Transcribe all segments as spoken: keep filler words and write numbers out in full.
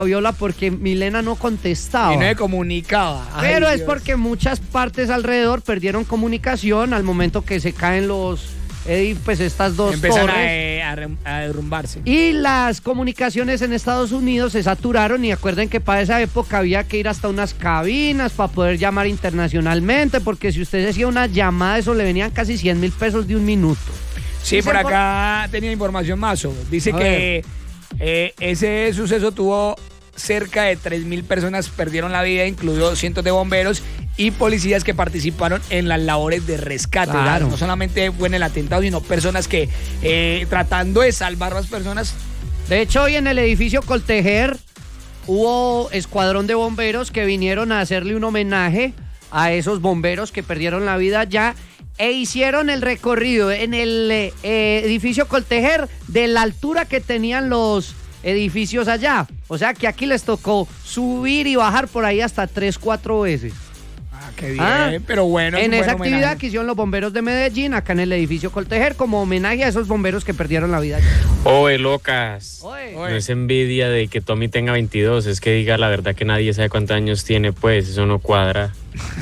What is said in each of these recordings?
Viola porque Milena no contestaba. Y no se comunicaba. Pero Ay, es Dios. porque muchas partes alrededor perdieron comunicación al momento que se caen los, eh, pues estas dos Empiezan torres. a, eh, a, rem- a derrumbarse. Y las comunicaciones en Estados Unidos se saturaron y acuerden que para esa época había que ir hasta unas cabinas para poder llamar internacionalmente, porque si usted hacía una llamada, eso le venían casi cien mil pesos de un minuto. Sí, Dicen por por- acá tenía información más. Dice A que eh, ese suceso tuvo cerca de tres mil personas perdieron la vida, incluido cientos de bomberos y policías que participaron en las labores de rescate. Claro. ¿verdad? No solamente fue en el atentado, sino personas que eh, tratando de salvar a las personas. De hecho, hoy en el edificio Coltejer hubo escuadrón de bomberos que vinieron a hacerle un homenaje a esos bomberos que perdieron la vida allá e hicieron el recorrido en el eh, eh, edificio Coltejer de la altura que tenían los edificios allá. O sea que aquí les tocó subir y bajar por ahí hasta tres, cuatro veces. Ah, qué bien, Ah, pero bueno. es en un buen esa actividad homenaje. que hicieron los bomberos de Medellín, acá en el edificio Coltejer, como homenaje a esos bomberos que perdieron la vida allá. Oye, locas. Oye. No es envidia de que Tommy tenga veintidós, es que diga la verdad que nadie sabe cuántos años tiene, pues eso no cuadra.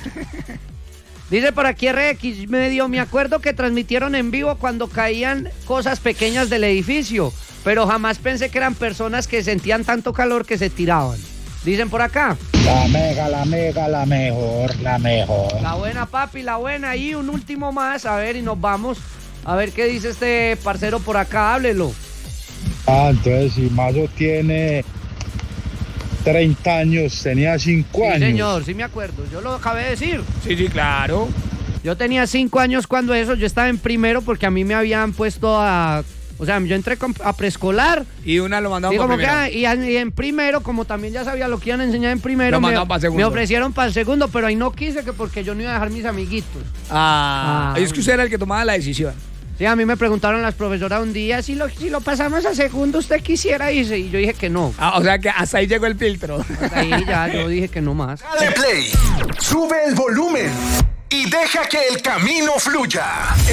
Dice por aquí R X, medio me acuerdo que transmitieron en vivo cuando caían cosas pequeñas del edificio, pero jamás pensé que eran personas que sentían tanto calor que se tiraban. Dicen por acá. La mega, la mega, la mejor, la mejor. La buena, papi, la buena. Y un último más, a ver, y nos vamos. A ver qué dice este parcero por acá, háblelo. Ah, entonces si Mazo tiene treinta años, tenía cinco Sí, años. señor, sí me acuerdo, yo lo acabé de decir. Sí, sí, claro. Yo tenía cinco años cuando eso, yo estaba en primero porque a mí me habían puesto a... O sea, yo entré con- a preescolar. Y una lo mandaron Y, para como que, primero. ah, y, a- y en primero, como también ya sabía lo que iban a enseñar en primero, Lo me, mandaron para segundo. me ofrecieron para el segundo, pero ahí no quise que porque yo no iba a dejar mis amiguitos. Ah, Ah, es que usted era el que tomaba la decisión. Sí, a mí me preguntaron las profesoras un día, si lo, si lo pasamos a segundo, ¿usted quisiera irse? Y yo dije que no. Ah, o sea que hasta ahí llegó el filtro. Hasta ahí ya, yo dije que no más. Dale play, sube el volumen y deja que el camino fluya.